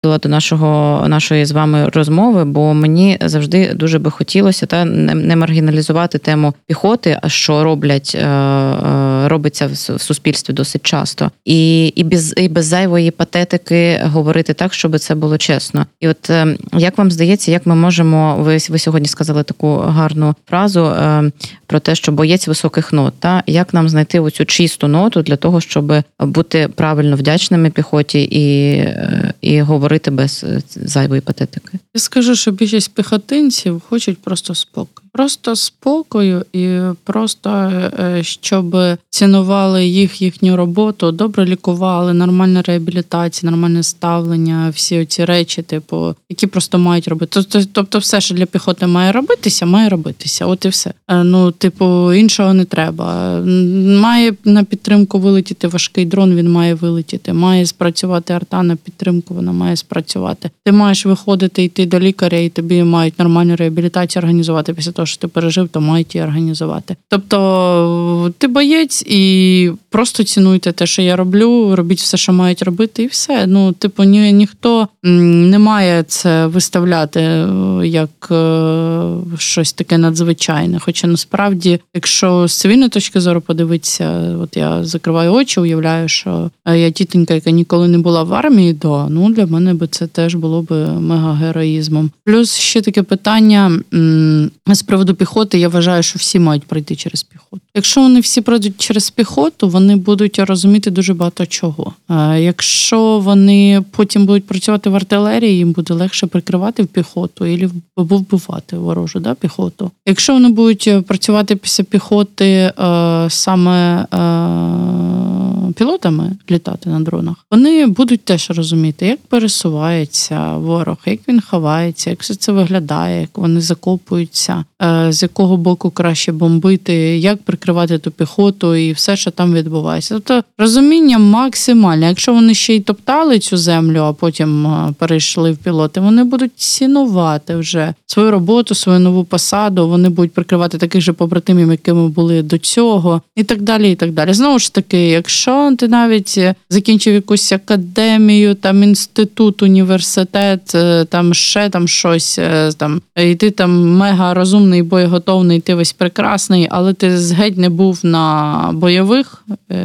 до нашої з вами розмови, бо мені завжди дуже би хотілося не маргіналізувати тему піхоти, а що робиться в суспільстві досить часто. І без зайвої патетики говорити так, щоб це було чесно. І от як вам здається, як ми можемо, ви сьогодні сказали таку гарну фразу про те, що боєць високих нот, як нам знайти оцю чисту ноту для того, щоб бути правильно вдячними піхоті і говорити без зайвої патетики? Я скажу, що більшість піхотинців хочуть просто спокою. Просто спокою і просто, щоб цінували їхню роботу, добре лікували, нормальна реабілітація, нормальне ставлення, всі ці речі, які просто мають робити. Тобто все, що для піхоти має робитися. От і все. Іншого не треба. Має на підтримку вилетіти важкий дрон, він має вилетіти. Має спрацювати арта на підтримку, вона має спрацювати. Ти маєш виходити, йти до лікаря, і тобі мають нормальну реабілітацію організувати після того, що ти пережив, то мають її організувати. Тобто ти боєць і просто цінуйте те, що я роблю, робіть все, що мають робити, і все. Ніхто не має це виставляти як щось таке надзвичайне. Хоча насправді, якщо з цивільної точки зору подивитися, от я закриваю очі, уявляю, що я тітонька, яка ніколи не була в армії, для мене би це теж було би мега-героїзмом. Плюс ще таке питання з приводу піхоти, я вважаю, що всі мають пройти через піхоту. Якщо вони всі пройдуть через піхоту, вони будуть розуміти дуже багато чого. Якщо вони потім будуть працювати в артилерії, їм буде легше прикривати в піхоту або вбивати ворожу піхоту. Якщо вони будуть працювати після піхоти саме пілотами, літати на дронах, вони будуть теж розуміти, як пересувається ворог, як він ховається, як все це виглядає, як вони закопуються, з якого боку краще бомбити, як прикривати ту піхоту і все, що там відбувається. Тобто розуміння максимальне. Якщо вони ще й топтали цю землю, а потім перейшли в пілоти, вони будуть цінувати вже свою роботу, свою нову посаду, вони будуть прикривати таких же побратимів, якими були до цього, і так далі, і так далі. Знову ж таки, якщо ти навіть закінчив якусь академію, інститут, університет, ще щось, і ти мега розумний, боєготовний, ти весь прекрасний, але ти геть не був на бойових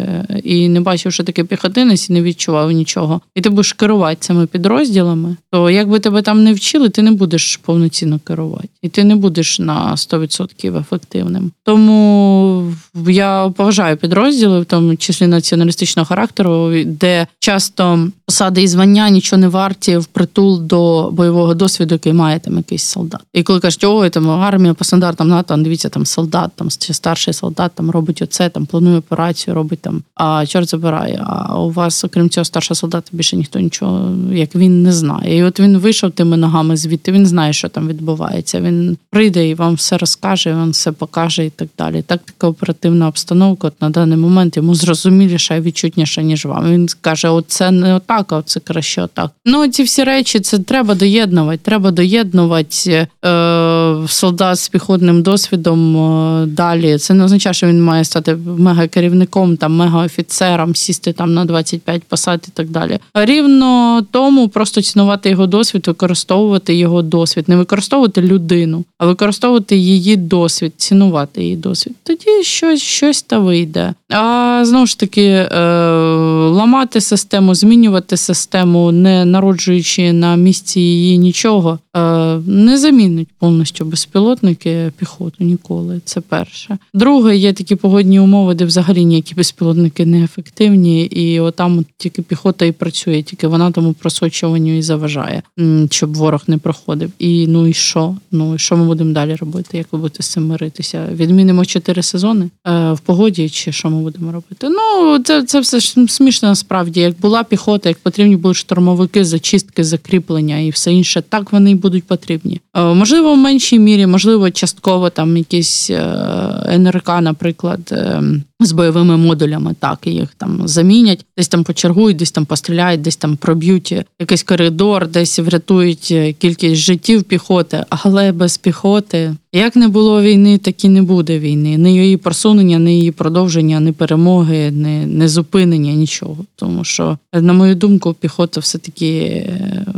і не бачив, що таке піхотинець, і не відчував нічого. І ти будеш керувати цими підрозділами, то як би тебе там не вчили, ти не будеш повноцінно керувати. І ти не будеш на 100% ефективним. Тому я поважаю підрозділи, в тому числі націоналістичного характеру, де часто посади і звання нічого не варті впритул до бойового досвіду, який має якийсь солдат. І коли кажуть, армія по стандартам НАТО, дивіться, солдат, чи старший солдат робить оце, планує операцію, робить а чорт забирає. А у вас, окрім цього старшого солдата, більше ніхто нічого, як він, не знає. І от він вийшов тими ногами звідти, він знає, що там відбувається. Він прийде і вам все розкаже, вам все покаже і так далі. Тактика, оперативна обстановка на даний момент йому зрозуміліша і відчутніша, ніж вам. Він каже, оце не отак, а це краще отак. Ці всі речі, це треба доєднувати. Треба доєднувати солдат з піхотним досвідом далі. Це не означає, що він має стати мега-керівником, мега-офіцером, сісти на 25 посад і так далі. Рівно тому просто цінувати його досвід, використовувати його досвід. Не використовувати людину, а використовувати її досвід, цінувати її досвід. Тоді щось та вийде. А знову ж таки, ламати систему, змінювати систему, не народжуючи на місці її нічого, не замінить повністю безпілотники піхоту ніколи. Це перше. Друге, є такі погодні умови, де взагалі ніякі безпілотники не ефективні, і отам тільки піхота і працює, тільки вона тому просочуванню і заважає, щоб ворог не проходив. І що? Що ми будемо далі робити? Як ви будете з цим миритися? Відмінимо 4 сезони в погоді, чи що ми будемо робити? Це все смішно насправді. Як була піхота, як потрібні були штурмовики, зачистки, закріплення і все інше, так вони й будуть потрібні. Можливо, в меншій мірі, можливо, частково там якісь НРК, наприклад, з бойовими модулями, так, їх там замінять, десь там почергують, десь там постріляють, десь там проб'ють якийсь коридор, десь врятують кількість життів піхоти, але без піхоти, як не було війни, так і не буде війни. Ні її просунення, ні її продовження, ні перемоги, ні зупинення, нічого. Тому що, на мою думку, піхота все-таки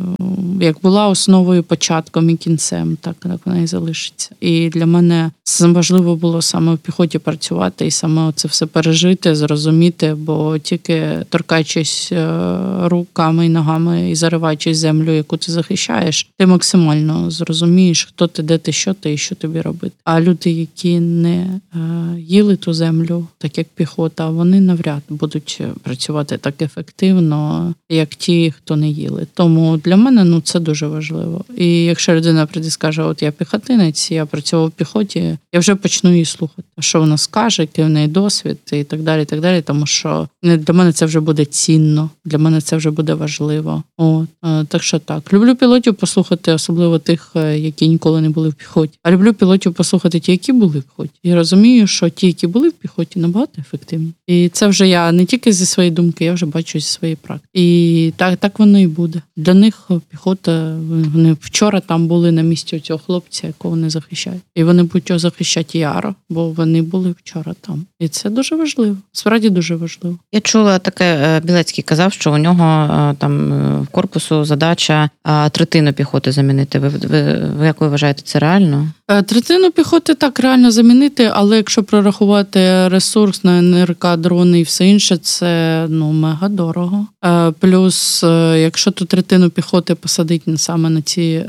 як була основою, початком і кінцем, так вона і залишиться. І для мене важливо було саме в піхоті працювати і саме це все пережити, зрозуміти, бо тільки торкаючись руками і ногами і зариваючись землю, яку ти захищаєш, ти максимально зрозумієш, хто ти, де ти, що ти і що тобі робити. А люди, які не їли ту землю, так як піхота, вони навряд будуть працювати так ефективно, як ті, хто не їли. Тому для мене це дуже важливо. І якщо людина прийде і скаже, от я піхотинець, я працював в піхоті, я вже почну її слухати. Що вона скаже, який в неї досвід і так далі, тому що для мене це вже буде цінно, для мене це вже буде важливо. Так що так. Люблю пілотів послухати, особливо тих, які ніколи не були в піхоті. А люблю пілотів послухати ті, які були в піхоті. І розумію, що ті, які були в піхоті, набагато ефективні. І це вже я не тільки зі своєї думки, я вже бачу зі своєї практики. І так воно і буде. Для них піхота, вони вчора там були на місці цього хлопця, якого вони захищають. І вони будуть його захищати яро, бо вони були вчора там. І це дуже важливо. Справді дуже важливо. Я чула таке, Білецький казав, що у нього там в корпусу задача третину піхоти замінити. Ви як ви вважаєте, це реально? Третину піхоти так реально замінити, але якщо прорахувати ресурс на НРК, дрони і все інше, це мега дорого. Плюс, якщо ту третину піхоти посадити саме на ці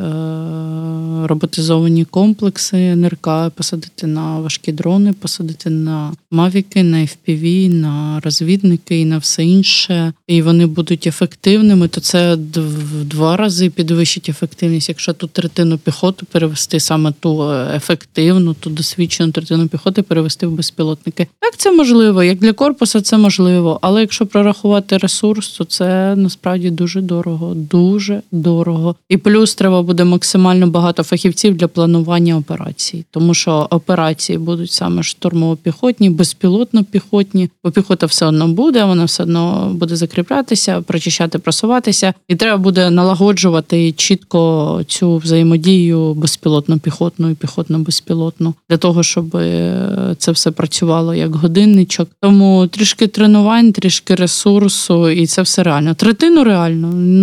роботизовані комплекси НРК, посадити на важкі дрони, посадити на мавіки, на FPV, на розвідники і на все інше, і вони будуть ефективними, то це в 2 рази підвищить ефективність. Якщо ту третину піхоти перевести саме ту ефективну, ту досвідчену третину піхоти перевести в безпілотники. Так, це можливо, як для корпусу це можливо, але якщо прорахувати ресурс, то це насправді дуже дорого, дуже дорого. І плюс треба буде максимально багато фахівців для планування операцій, тому що операції будуть саме штурмово-піхотні, безпілотно-піхотні, бо піхота все одно буде, вона все одно буде закріплятися, прочищати, просуватися, і треба буде налагоджувати чітко цю взаємодію безпілотно-піхотну і піхотно-безпілотну, для того, щоб це все працювало як годинничок. Тому трішки тренувань, трішки ресурсу, і це все реально. Третину реально,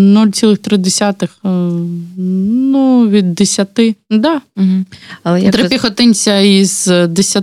0,3, від 10. Да. Угу. Але 3 піхотинця із 10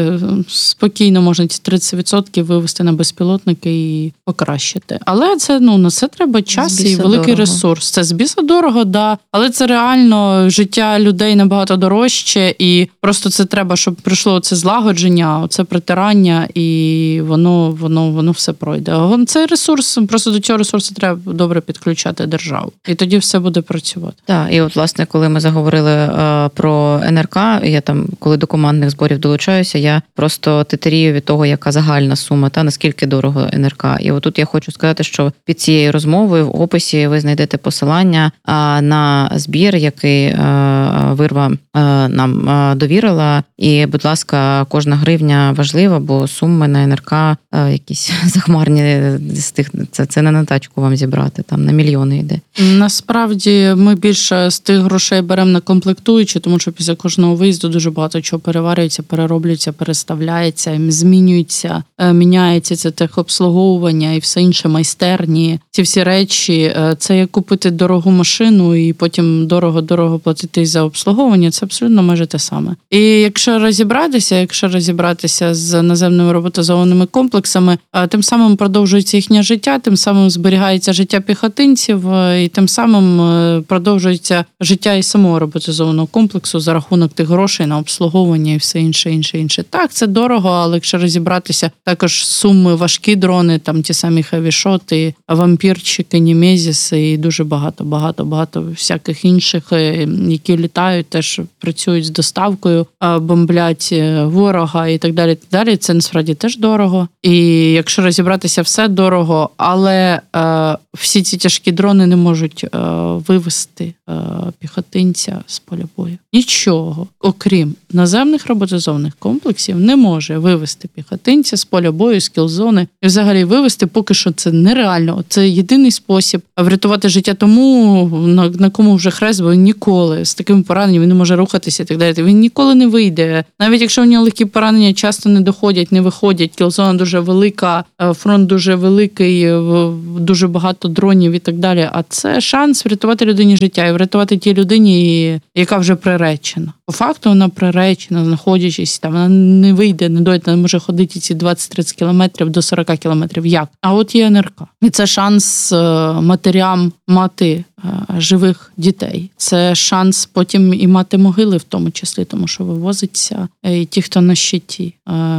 спокійно можна ці 30% вивести на безпілотники і покращити. Але це, на це треба час і великий ресурс. Це з біса дорого, да, але це реально життя людей набагато дорожче, і просто це треба, щоб прийшло це злагодження, це притирання, і воно все пройде. Цей ресурс, просто до цього ресурсу треба добре підключати державу. І тоді все буде працювати. Так, і от, власне, коли ми заговорили про НРК, я там, коли до командних зборів долучаюся, я просто тетерію від того, яка загальна сума, наскільки дорого НРК. І отут я хочу сказати, що під цією розмовою в описі ви знайдете посилання на збір, який Вирва нам довірила. І, будь ласка, кожна гривня важлива, бо суми на НРК якісь захмарні з тих, це не на тачку вам зібрати, там на мільйони йде. Насправді ми більше з тих грошей беремо на комплектуючі, тому що після кожного виїзду дуже багато чого переварюється, перероблюється, переставляється, змінюється, міняється це техобслуговування і все інше, майстерні. Ці всі речі, це як купити дорогу машину і потім дорого платити за обслуговування, це абсолютно майже те саме. І якщо розібратися з наземними роботизованими комплексами, тим самим продовжується їхнє життя, тим самим зберігається життя піхотинців, і тим самим продовжується життя і самого роботизованого комплексу за рахунок тих грошей на обслуговування і все інше. Так, це дорого, але якщо розібратися, також суми важкі дрони, там ті самі хевішоти, вампірчики, німезіси і дуже багато всяких інших, які літають, теж працюють з доставкою, бомблять ворога і так далі. Це насправді теж дорого. І якщо розібратися, все дорого, але всі ці тяжкі дрони не можуть вивести піхотинця з поля бою. Нічого, окрім наземних роботизованих комплексів, не може вивести піхотинця з поля бою, з кіл-зони. І взагалі вивести поки що це нереально. Це єдиний спосіб врятувати життя тому, на кому вже хрест, бо він ніколи з такими пораненнями він не може рухатися і так далі. Він ніколи не вийде. Навіть якщо в нього легкі поранення часто не доходять, не виходять, кіл-зона дуже велика, фронт дуже великий, дуже багато дронів і так далі. А це шанс врятувати людині життя і врятувати тій людині, яка вже приречена. По факту вона приречена, знаходячись там, вона не вийде, не дойде, не може ходити ці 20-30 кілометрів до 40 кілометрів. Як? А от є НРК. І це шанс матерям мати живих дітей. Це шанс потім і мати могили в тому числі, тому що вивозиться і ті, хто на щиті.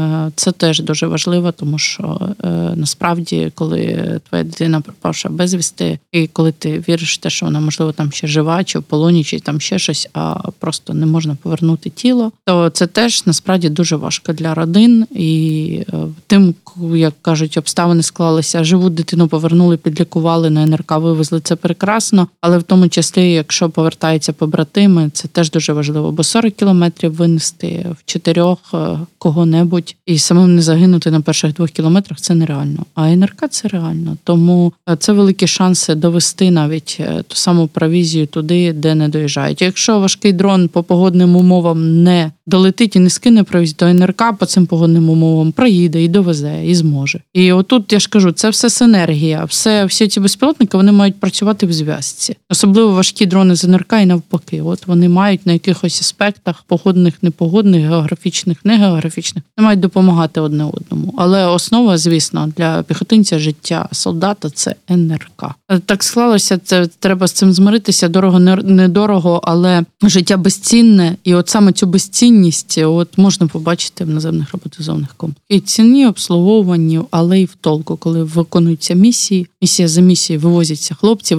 Це теж дуже важливо, тому що насправді, коли твоя дитина пропавша безвісти, і коли ти віриш в те, що вона, можливо, там ще жива, чи в полоні, чи там ще щось, а просто не можна повернути тіло, то це теж насправді дуже важко для родин. І тим, як кажуть, обставини склалися, живу дитину повернули, підлікували, на НРК вивезли, це прекрасно. Але в тому числі, якщо повертаються побратими, це теж дуже важливо. Бо 40 кілометрів винести в 4 кого-небудь і самим не загинути на перших 2 кілометрах – це нереально. А НРК – це реально. Тому це великі шанси довести навіть ту саму провізію туди, де не доїжджають. Якщо важкий дрон по погодним умовам не долетить і не скине провізію, то НРК по цим погодним умовам проїде і довезе, і зможе. І отут, я ж кажу, це все синергія. Всі ці безпілотники, вони мають працювати в зв'язці. Особливо важкі дрони з НРК і навпаки. От вони мають на якихось аспектах погодних, непогодних, географічних, негеографічних, не мають допомагати одне одному. Але основа, звісно, для піхотинця життя солдата – це НРК. Так склалося, це треба з цим змиритися, дорого, недорого, але життя безцінне. І от саме цю безцінність от можна побачити в наземних роботизованих комплексах. І ціні, обслуговуванні, але й в толку, коли виконуються місії, місія за місією, вивозяться хлопці,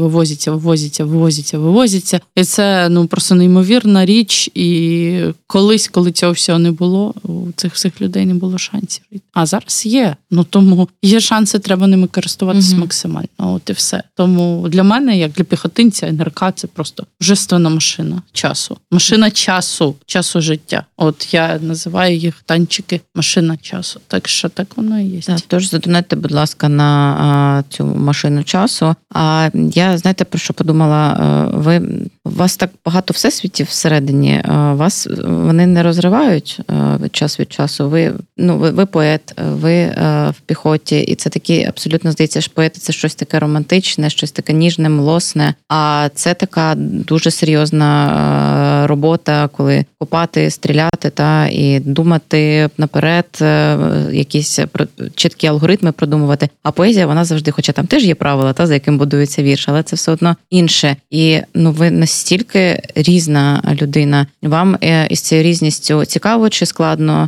вивозяться. І це просто неймовірна річ. І колись, коли цього всього не було, у цих всіх людей не було шансів. А зараз є. Тому є шанси, треба ними користуватися максимально. От і все. Тому для мене, як для піхотинця, НРК – це просто божественна машина часу. Машина часу життя. От я називаю їх танчики машина часу. Так що так воно і є. Тож задонатьте, будь ласка, на цю машину часу. А я, знаєте, про що подумала? У вас так багато всесвітів всередині, вони не розривають час від часу. Ви поет, ви в піхоті, і це такі, абсолютно, здається, що поети – це щось таке романтичне, щось таке ніжне, млосне, а це така дуже серйозна робота, коли копати, стріляти, і думати наперед, якісь чіткі алгоритми продумувати. А поезія, вона завжди, хоча там теж є правила, за яким будується вірш, але це все одно інше. І ви настільки різна людина. Вам із цією різністю цікаво чи складно,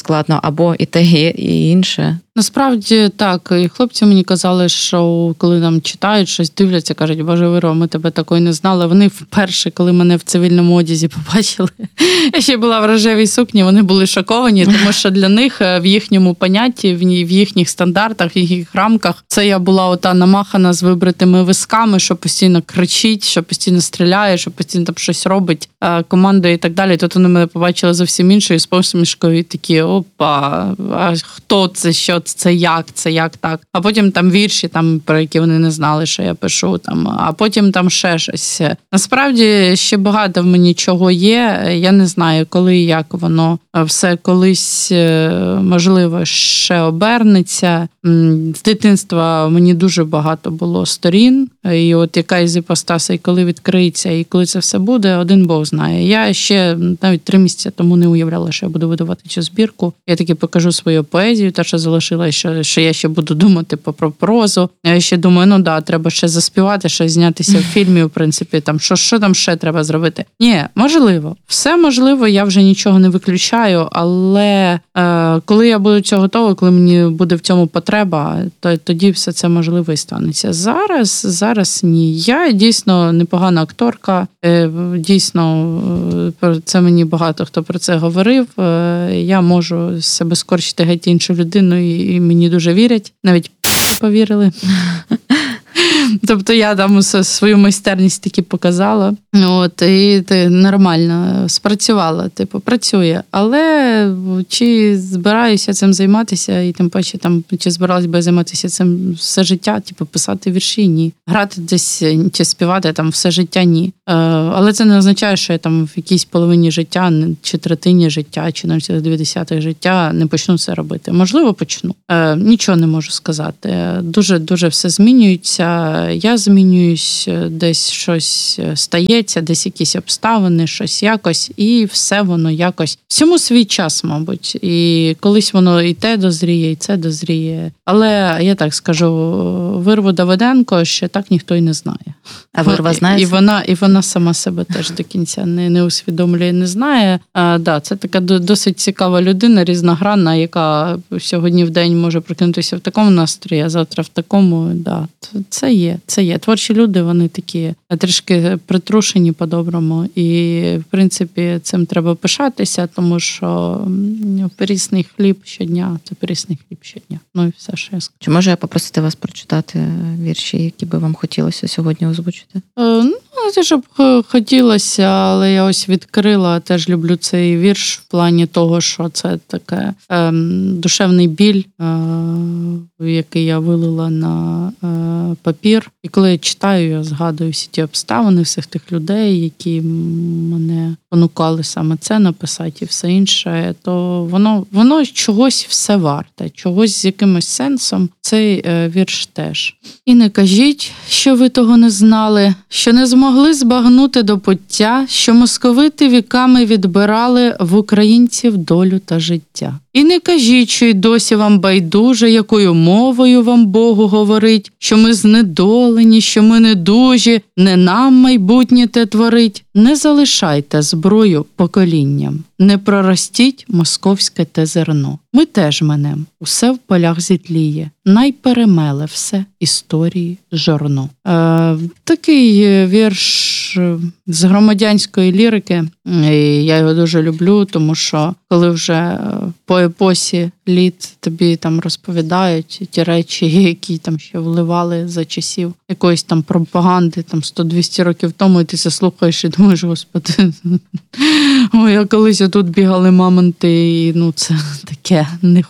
або і те, і інше? Насправді так. І хлопці мені казали, що коли нам читають, щось дивляться, кажуть, Боже, Віро, ми тебе такої не знали. Вони вперше, коли мене в цивільному одязі побачили, я ще була в рожевій сукні, вони були шоковані, тому що для них в їхньому понятті, в їхніх стандартах, в їхніх рамках, це я була ота намахана з вибритими висками, що постійно кричить, що постійно стріляє, що постійно там щось робить, командує і так далі. Тут вони мене побачили зовсім іншою, з посмішкою, і такі, опа, а хто це, що це як так. А потім там вірші, про які вони не знали, що я пишу, а потім там ще щось. Насправді, ще багато в мені чого є. Я не знаю, коли і як воно все колись, можливо, ще обернеться. З дитинства мені дуже багато було сторін. І от яка із іпостаса, і коли відкриється, і коли це все буде, один Бог знає. Я ще навіть 3 місяці тому не уявляла, що я буду видавати цю збірку. Я таки покажу свою поезію, те, що залишила, що я ще буду думати про прозу. Я ще думаю, треба ще заспівати, ще знятися в фільмі, в принципі, що там ще треба зробити. Ні, можливо. Все можливо, я вже нічого не виключаю, але коли я буду цього готова, коли мені буде в цьому потреба, то тоді все це можливо і станеться. Зараз ні. Я дійсно непогана акторка, дійсно, це мені багато хто про це говорив. Я можу себе скорчити геть іншу людину, і мені дуже вірять. Навіть повірили. Тобто я там свою майстерність таки показала. От, і нормально спрацювала, працює. Але чи збираюся цим займатися, і тим паче там, чи збиралась би займатися цим все життя, писати вірші, ні. Грати десь чи співати там все життя, ні. Але це не означає, що я там в якійсь половині життя, чи третині життя, чи навіть 90-х життя не почну це робити. Можливо, почну. Нічого не можу сказати. Дуже все змінюється. Я змінююсь, десь щось стається, десь якісь обставини, щось якось, і все воно якось. Всьому свій час, мабуть. І колись воно і те дозріє, і це дозріє. Але я так скажу, Вирву Давиденко ще так ніхто й не знає. А Вирва знає? І вона сама себе теж до кінця не усвідомлює, не знає. Це така досить цікава людина, різногранна, яка сьогодні в день може прокинутися в такому настрої, а завтра в такому. Це є. Творчі люди, вони такі трішки притрушені по-доброму. І, в принципі, цим треба пишатися, тому що прісний хліб щодня – це прісний хліб щодня. І все, що я скажу. Чи можу я попросити вас прочитати вірші, які би вам хотілося сьогодні озвучити? Це ж хотілося, але я ось відкрила, теж люблю цей вірш в плані того, що це таке душевний біль, який я вилила на папір. І коли я читаю, я згадую всі ті обставини, всіх тих людей, які мене понукали саме це написати і все інше, то воно чогось все варте, чогось з якимось сенсом. Цей вірш теж. І не кажіть, що ви того не знали, що не змогли збагнути до пуття, що московити віками відбирали в українців долю та життя. І не кажіть, що й досі вам байдуже, якою мовою вам Богу говорить, що ми знедолені, що ми недужі, не нам майбутнє те творить. Не залишайте зброю поколінням, не проростіть московське те зерно. Ми теж менем, усе в полях зітліє, найперемеле все історії жорно. Такий вірш з громадянської лірики, і я його дуже люблю, тому що коли вже по епосі літ тобі там розповідають ті речі, які там ще вливали за часів якоїсь там пропаганди, там 100-200 років тому, і ти це слухаєш і думаєш, господи, ой, а колись отут бігали мамонти, і це таке,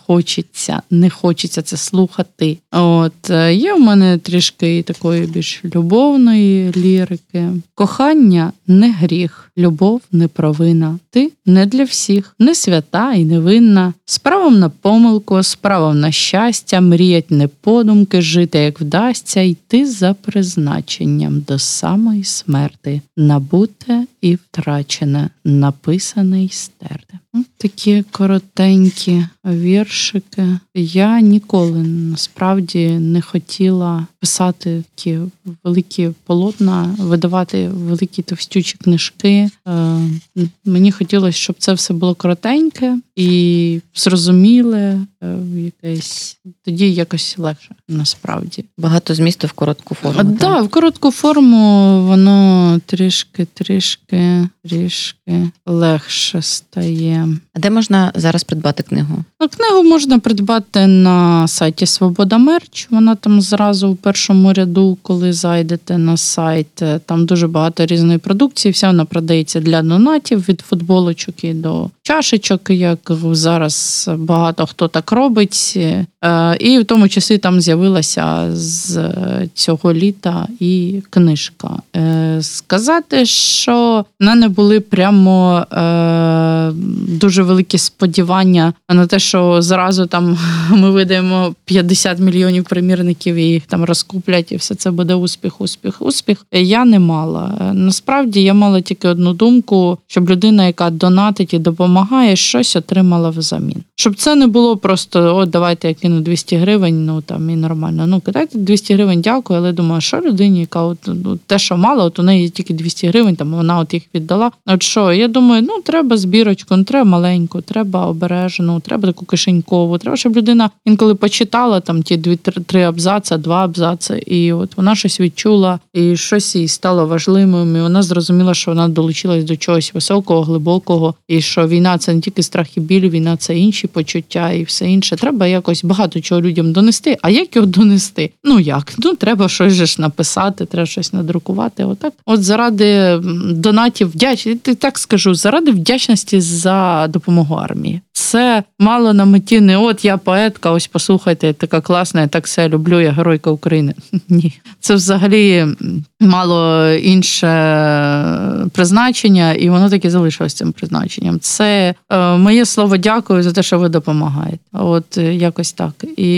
не хочеться це слухати. Є в мене трішки такої більш любовної лірики. Кохання не гріх, любов не провина. Ти не для всіх, не свята і невинна. З правом на помилку, з правом на щастя, мріять не подумки, жити як вдасться, йти за призначенням до самої смерти. Набуте і втрачене, написане й стерте. Такі коротенькі віршики. Я ніколи насправді не хотіла писати такі великі полотна, видавати великі товстючі книжки. Мені хотілося, щоб це все було коротеньке і зрозуміле, тоді якось легше, насправді. Багато змісту в коротку форму. Так, в коротку форму воно трішки легше стає. А де можна зараз придбати книгу? Книгу можна придбати на сайті Свобода Мерч. Вона там зразу в першому ряду, коли зайдете на сайт. Там дуже багато різної продукції. Вся вона продається для донатів, від футболочок і до чашечок, як зараз багато хто так робить. І в тому числі там з'явилася з цього літа і книжка. Сказати, що в мене були прямо дуже великі сподівання на те, що зразу там ми видаємо 50 мільйонів примірників і їх там розкуплять, і все це буде успіх. Я не мала. Насправді я мала тільки одну думку, щоб людина, яка донатить і допомагає, щось отримала взамін. Щоб це не було просто, давайте я кину 200 гривень, і нормально. Кидайте 200 гривень, дякую, але думаю, що людині, яка те, що мала, у неї тільки 200 гривень, вона їх віддала. Я думаю, треба збірочку, не треба маленьку. тихенько, треба обережно, треба таку кишенькову, треба, щоб людина інколи почитала там ті 2-3 абзаци, 2 абзаци, і от вона щось відчула, і щось їй стало важливим, і вона зрозуміла, що вона долучилась до чогось високого, глибокого, і що війна – це не тільки страх і біль, війна – це інші почуття і все інше. Треба якось багато чого людям донести. А як його донести? Як? Треба щось же ж написати, треба щось надрукувати. Отак. От заради донатів, так скажу, заради вдячності за допомогу армії. Це мало на меті не от я поетка, ось послухайте, я така класна, я так все люблю, я геройка України. Ні. Це взагалі мало інше призначення, і воно таки залишилось цим призначенням. Це моє слово дякую за те, що ви допомагаєте. От якось так. І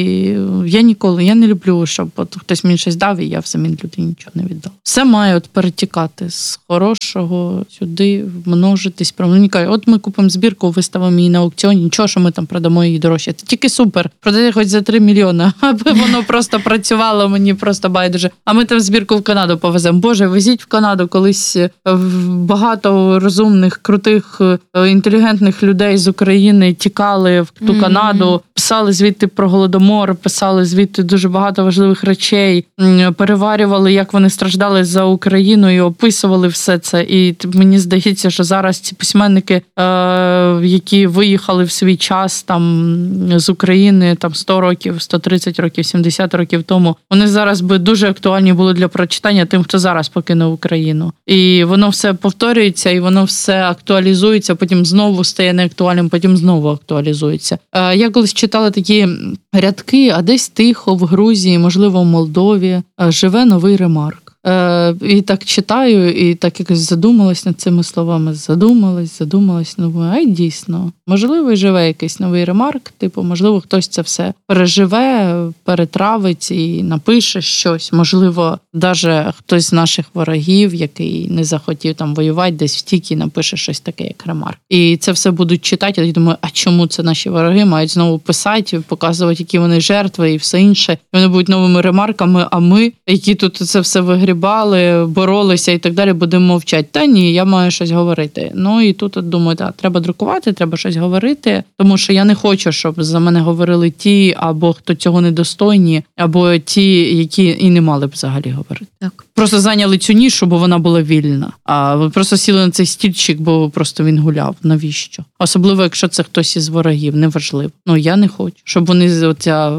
я не люблю, щоб от хтось мені щось дав, і я взамін людині нічого не віддав. Все має от перетікати з хорошого сюди, множитись. Мені кажуть, от ми купимо збірку, виставимо її на аукціоні, нічого, що ми там продамо її дорожче. Це тільки супер. Продайте хоч за 3 мільйони, аби воно просто працювало, мені просто байдуже. А ми там збірку в Канаду повеземо. Боже, везіть в Канаду. Колись багато розумних, крутих, інтелігентних людей з України тікали в ту Канаду, писали звідти про Голодомор, писали звідти дуже багато важливих речей, переварювали, як вони страждали за Україну і описували все це. І мені здається, що зараз ці письменники, які виїхали в свій час там з України там 100 років, 130 років, 70 років тому, вони зараз би дуже актуальні були для прочитання тим, хто зараз покинув Україну. І воно все повторюється, і воно все актуалізується, потім знову стає неактуальним, потім знову актуалізується. Я колись читала такі рядки, а десь тихо в Грузії, можливо, в Молдові, живе новий Ремарк. І так читаю, і так якось задумалась над цими словами. Задумалась, ай дійсно. Можливо, живе якийсь новий Ремарк, можливо, хтось це все переживе, перетравить і напише щось. Можливо, навіть хтось з наших ворогів, який не захотів там воювати, десь втік і напише щось таке, як Ремарк. І це все будуть читати, я думаю, а чому це наші вороги мають знову писати, показувати, які вони жертви і все інше. І вони будуть новими Ремарками, а ми, які тут це все вигрібали, боролися і так далі, будемо мовчати. Та ні, я маю щось говорити. І тут думаю, треба друкувати, треба щось говорити, тому що я не хочу, щоб за мене говорили ті, або хто цього недостойні, або ті, які і не мали б взагалі говорити. Так. Просто зайняли цю нішу, бо вона була вільна. А ви просто сіли на цей стільчик, бо просто він гуляв. Навіщо? Особливо, якщо це хтось із ворогів, неважливо. Я не хочу, щоб вони, оця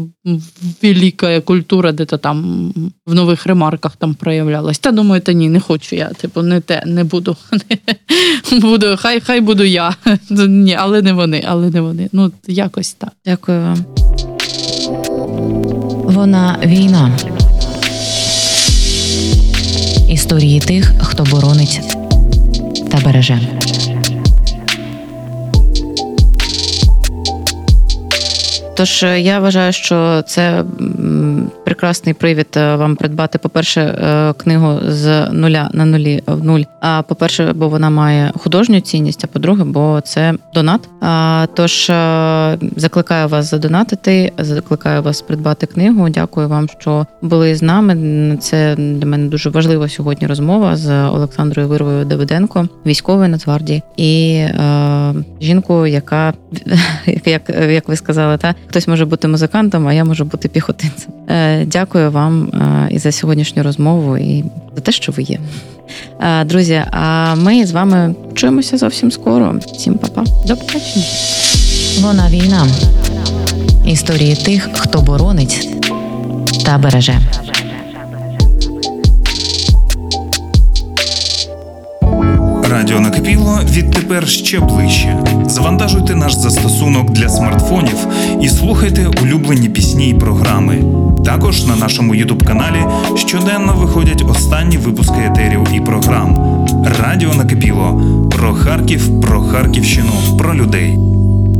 велика культура, де-то там в нових Ремарках там проявлялась. Та думаю, ні, не хочу я, не буду. Буду, хай буду я. Ні, але не вони. Якось так. Дякую вам. Вона війна. Історії тих, хто боронить та береже. Тож я вважаю, що це прекрасний привід вам придбати, по-перше, книгу з нуля на нулі в нуль. А по-перше, бо вона має художню цінність, а по-друге, бо це донат. Тож закликаю вас задонатити, закликаю вас придбати книгу. Дякую вам, що були з нами. Це для мене дуже важлива сьогодні розмова з Олександрою Вирвою Давиденко, військовою Нацгвардії, і жінкою, яка, як ви сказали, хтось може бути музикантом, а я можу бути піхотинцем. Дякую вам і за сьогоднішню розмову, і за те, що ви є. Друзі, а ми з вами чуємося зовсім скоро. Всім па-па. До побачення. Вона війна. Історії тих, хто боронить та береже. Радіо Накипіло відтепер ще ближче. Завантажуйте наш застосунок для смартфонів і слухайте улюблені пісні й програми. Також на нашому YouTube-каналі щоденно виходять останні випуски етерів і програм. Радіо Накипіло. Про Харків, про Харківщину, про людей.